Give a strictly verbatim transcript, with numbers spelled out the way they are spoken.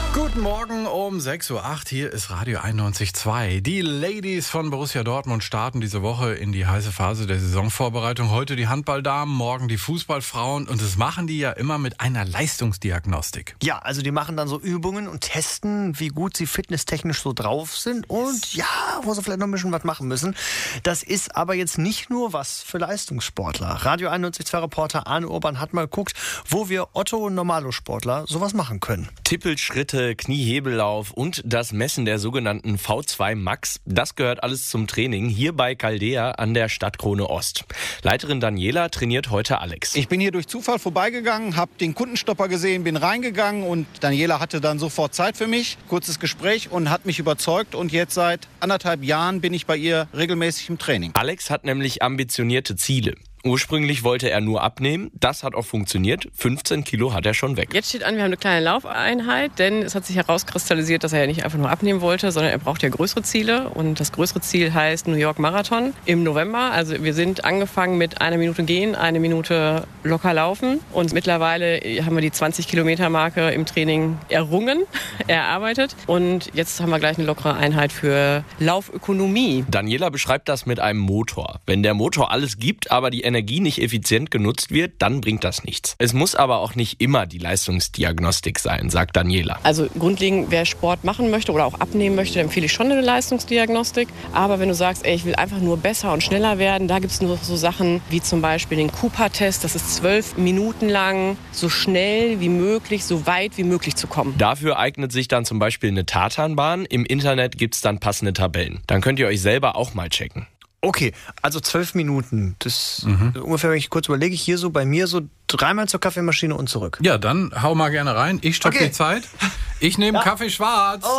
Guten Morgen um sechs Uhr acht, hier ist Radio einundneunzig Komma zwei. Die Ladies von Borussia Dortmund starten diese Woche in die heiße Phase der Saisonvorbereitung. Heute die Handballdamen, morgen die Fußballfrauen und das machen die ja immer mit einer Leistungsdiagnostik. Ja, also die machen dann so Übungen und testen, wie gut sie fitnesstechnisch so drauf sind und ja, wo sie vielleicht noch ein bisschen was machen müssen. Das ist aber jetzt nicht nur was für Leistungssportler. Radio einundneunzig Komma zwei Reporter Arne Urban hat mal geguckt, wo wir Otto-Normalo-Sportler sowas machen können. Tippelschritte, Kniehebellauf und das Messen der sogenannten V zwei Max, das gehört alles zum Training hier bei Caldea an der Stadtkrone Ost. Leiterin Daniela trainiert heute Alex. Ich bin hier durch Zufall vorbeigegangen, habe den Kundenstopper gesehen, bin reingegangen und Daniela hatte dann sofort Zeit für mich. Kurzes Gespräch und hat mich überzeugt und jetzt seit anderthalb Jahren bin ich bei ihr regelmäßig im Training. Alex hat nämlich ambitionierte Ziele. Ursprünglich wollte er nur abnehmen, das hat auch funktioniert. fünfzehn Kilo hat er schon weg. Jetzt steht an, wir haben eine kleine Laufeinheit, denn es hat sich herauskristallisiert, dass er ja nicht einfach nur abnehmen wollte, sondern er braucht ja größere Ziele. Und das größere Ziel heißt New York Marathon im November. Also wir sind angefangen mit einer Minute gehen, eine Minute locker laufen. Und mittlerweile haben wir die zwanzig Kilometer Marke im Training errungen, erarbeitet. Und jetzt haben wir gleich eine lockere Einheit für Laufökonomie. Daniela beschreibt das mit einem Motor. Wenn der Motor alles gibt, aber die Energie nicht effizient genutzt wird, dann bringt das nichts. Es muss aber auch nicht immer die Leistungsdiagnostik sein, sagt Daniela. Also grundlegend, wer Sport machen möchte oder auch abnehmen möchte, empfehle ich schon eine Leistungsdiagnostik. Aber wenn du sagst, ey, ich will einfach nur besser und schneller werden, da gibt es nur so Sachen wie zum Beispiel den Cooper-Test. Das ist zwölf Minuten lang, so schnell wie möglich, so weit wie möglich zu kommen. Dafür eignet sich dann zum Beispiel eine Tatanbahn. Im Internet gibt es dann passende Tabellen. Dann könnt ihr euch selber auch mal checken. Okay, also zwölf Minuten. Das mhm. ungefähr, wenn ich kurz überlege, ich hier so bei mir so dreimal zur Kaffeemaschine und zurück. Ja, dann hau mal gerne rein. Ich stoppe okay. die Zeit. Ich nehme ja. Kaffee schwarz. Oh.